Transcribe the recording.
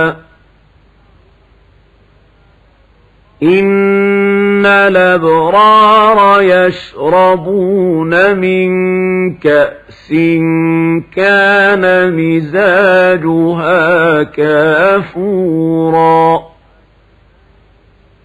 إن الأبرار يشربون من كأس كان مزاجها كافورا